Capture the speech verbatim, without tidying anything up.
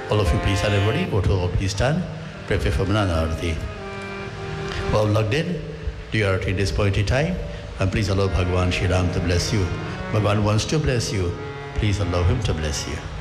All of you, please stand, everybody. Go to all, please stand. Prepare for Manana Arati. Well logged in to your Arati this point in time. And please allow Bhagwan Shri Ram to bless you. Bhagwan wants to bless you. Please allow him to bless you.